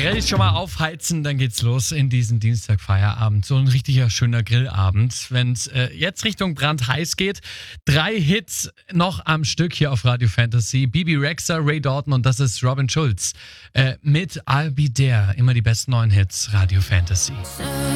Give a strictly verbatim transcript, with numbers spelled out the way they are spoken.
Grill schon mal aufheizen, dann geht's los in diesen Dienstagfeierabend. So ein richtiger schöner Grillabend. Wenn es äh, jetzt Richtung brandheiß geht, drei Hits noch am Stück hier auf Radio Fantasy. Bibi Rexha, Ray Dalton und das ist Robin Schulz. Äh, mit I'll Be There. Immer die besten neuen Hits, Radio Fantasy.